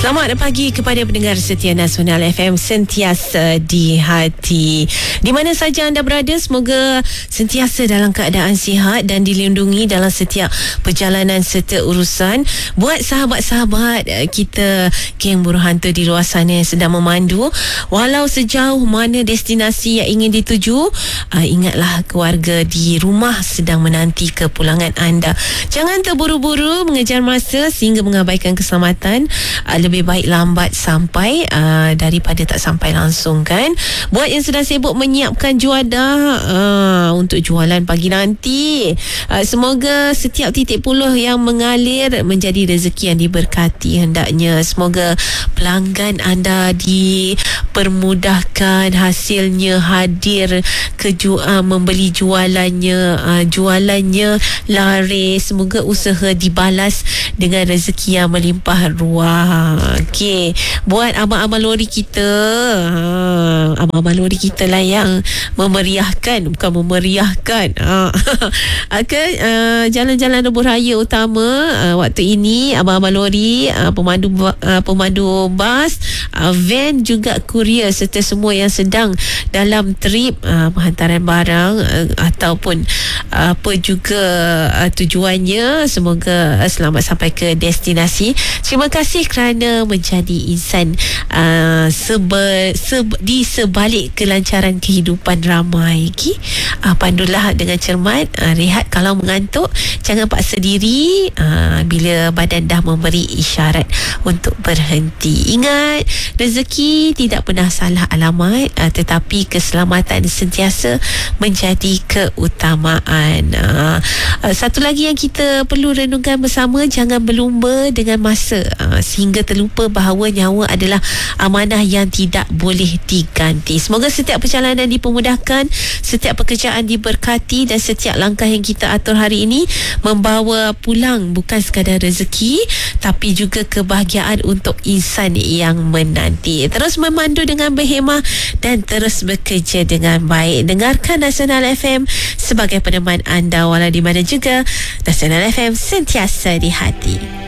Selamat pagi kepada pendengar setia Nasional FM, sentiasa di hati. Di mana saja anda berada, semoga sentiasa dalam keadaan sihat dan dilindungi dalam setiap perjalanan serta urusan. Buat sahabat-sahabat kita, geng buruh hantu di luar sana yang sedang memandu, walau sejauh mana destinasi yang ingin dituju, ingatlah keluarga di rumah sedang menanti kepulangan anda. Jangan terburu-buru mengejar masa sehingga mengabaikan keselamatan. Lebih baik lambat sampai daripada tak sampai langsung, kan. Buat yang sedang sibuk menyiapkan juadah untuk jualan pagi nanti, semoga setiap titik puluh yang mengalir menjadi rezeki yang diberkati hendaknya. Semoga pelanggan anda dipermudahkan, hasilnya hadir ke membeli jualannya laris. Semoga usaha dibalas dengan rezeki yang melimpah ruah. Okey, buat abang-abang lori kita, abang-abang lori kita lah yang memeriahkan, bukan memeriahkan. Jalan-jalan lebuh raya utama waktu ini, abang-abang lori, pemandu bas, van, juga kurier serta semua yang sedang dalam trip penghantaran barang ataupun apa juga tujuannya, semoga selamat sampai ke destinasi. Terima kasih kerana menjadi insan di sebalik kelancaran kehidupan ramai. Pandulah dengan cermat, rehat kalau mengantuk, jangan paksa diri bila badan dah memberi isyarat untuk berhenti. Ingat, rezeki tidak pernah salah alamat, tetapi keselamatan sentiasa menjadi keutamaan. Satu lagi yang kita perlu renungkan bersama, jangan berlumba dengan masa sehingga terlupa bahawa nyawa adalah amanah yang tidak boleh diganti. Semoga setiap perjalanan dipermudahkan, setiap pekerjaan diberkati dan setiap langkah yang kita atur hari ini membawa pulang bukan sekadar rezeki tapi juga kebahagiaan untuk insan yang menanti. Terus memandu dengan berhemah dan terus bekerja dengan baik. Dengarkan Nasional FM sebagai peneman anda walau di mana juga. Nasional FM, sentiasa di hati.